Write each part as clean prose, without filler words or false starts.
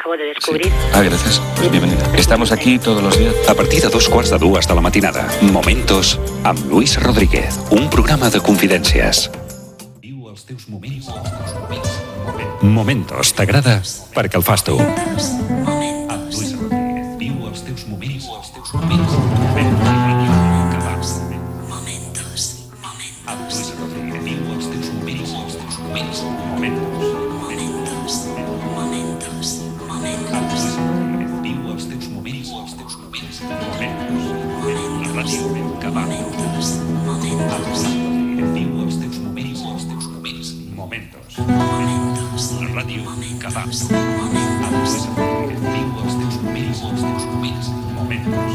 acabo de descobrir. Sí. Gracias. Pues bienvenida. Estamos aquí todos los días. A partir de 2:15 hasta la matinada. Momentos amb Luis Rodríguez. Un programa de confidències. Viu els teus moments. Momentos. T'agrada perquè el fas tu. Amb Luis Rodríguez. Viu els teus moments. Momentos. Amb Luis Rodríguez. Viu els teus moments. Momentos. La ràdio que va. Viu els teus moments. Momentos. La ràdio que va. Viu els teus moments. Momentos.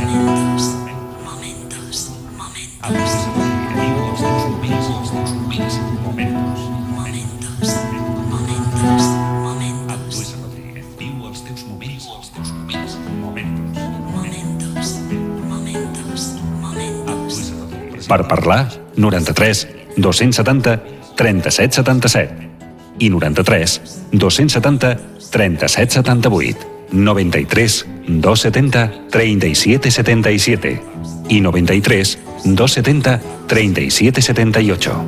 Per parlar, 93 270 37 77 i 93 270 37 78, 93 270 37 77 i 93 270 37 78.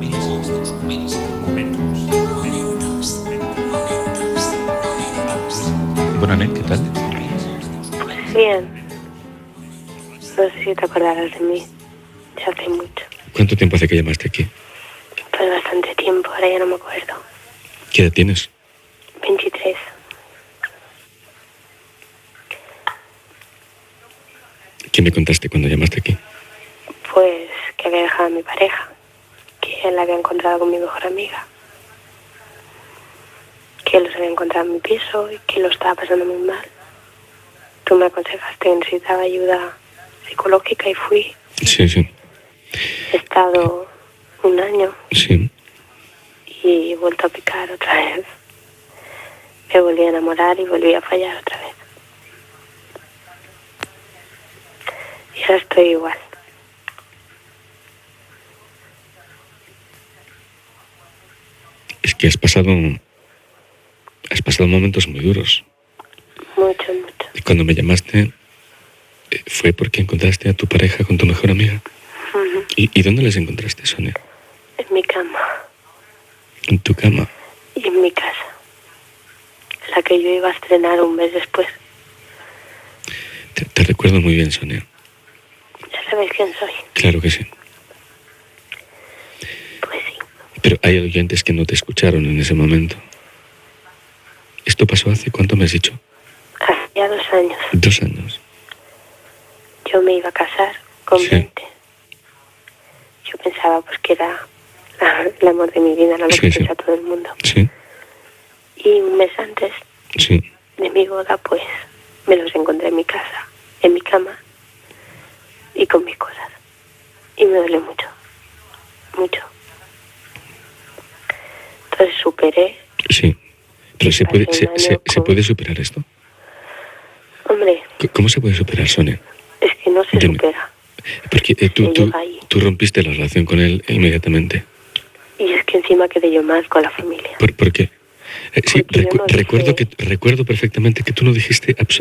Buenas noches, ¿qué tal? Pues bien. No sé si te acordarás de mí. Ya hace mucho. ¿Cuánto tiempo hace que llamaste aquí? Pues bastante tiempo, ahora ya no me acuerdo. ¿Qué edad tienes? 23. ¿Qué me contaste cuando llamaste aquí? Pues que había dejado a mi pareja, que él la había encontrado con mi mejor amiga, que él los había encontrado en mi piso y que lo estaba pasando muy mal. Tú me aconsejaste que necesitaba ayuda psicológica y fui. Sí. He estado 1 año. Sí. Y he vuelto a picar otra vez. Me volví a enamorar y volví a fallar otra vez. Y ahora estoy igual. Es que has pasado momentos muy duros. Mucho. Y cuando me llamaste, ¿fue porque encontraste a tu pareja con tu mejor amiga? Uh-huh. ¿Y dónde les encontraste, Sonia? En mi cama. ¿En tu cama? Y en mi casa. La que yo iba a estrenar un mes después. Te recuerdo muy bien, Sonia. Ya sabéis quién soy. Claro que sí. Pues sí. Pero hay oyentes que no te escucharon en ese momento. ¿Esto pasó hace cuánto me has dicho? Hacía 2 años. 2 años. Yo me iba a casar con Sí. 20. Yo pensaba pues que era el amor de mi vida, no lo que piensa todo el mundo. Sí. Y un mes antes de mi boda, pues me los encontré en mi casa, en mi cama y con mis cosas. Y me duele mucho. Entonces superé. Sí. Pero ¿se puede superar esto? Hombre. ¿Cómo se puede superar, Sonia? Es que no se supera. Porque tú rompiste la relación con él inmediatamente. Y es que encima quedé yo mal con la familia. ¿Por qué? Sí, recuerdo perfectamente que tú no dijiste absolutamente